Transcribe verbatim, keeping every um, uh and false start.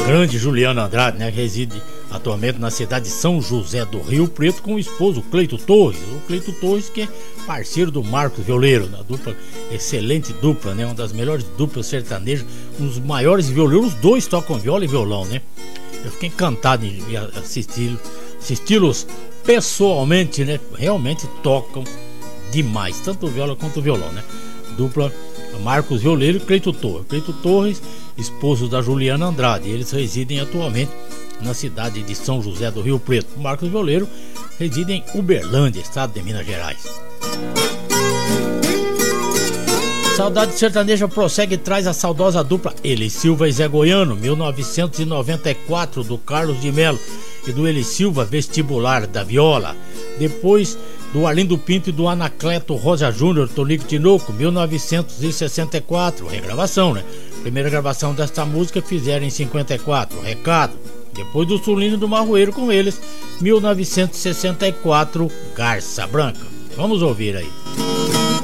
grande Juliana Andrade, né, que reside atualmente na cidade de São José do Rio Preto com o esposo Cleito Torres. O Cleito Torres que é parceiro do Marcos Violeiro, na dupla, excelente dupla, né, uma das melhores duplas sertanejas, um dos maiores violeiros, os dois tocam viola e violão, né? Eu fiquei encantado em assisti-los, assisti-los pessoalmente, né? Realmente tocam demais, tanto o viola quanto o violão, né? Dupla Marcos Violeiro e Cleito Torres. Cleito Torres, esposo da Juliana Andrade, eles residem atualmente na cidade de São José do Rio Preto. Marcos Violeiro reside em Uberlândia, estado de Minas Gerais. Saudade Sertaneja prossegue e traz a saudosa dupla Eli Silva e Zé Goiano, mil novecentos e noventa e quatro, do Carlos de Melo e do Eli Silva, Vestibular da Viola. Depois do Arlindo Pinto e do Anacleto Rosa Júnior, Tonico Tinoco, mil novecentos e sessenta e quatro, regravação, né? Primeira gravação desta música fizeram em cinquenta e quatro, Recado. Depois do Sulino do Marroeiro com eles, mil novecentos e sessenta e quatro, Garça Branca. Vamos ouvir aí.